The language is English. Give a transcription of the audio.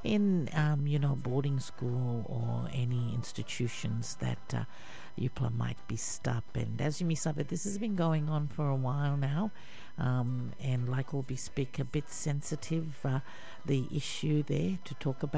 in boarding school or any institutions that Eupla might be stuck. And as you miss up, this has been going on for a while now, and like Albie speak, a bit sensitive, the issue there to talk about.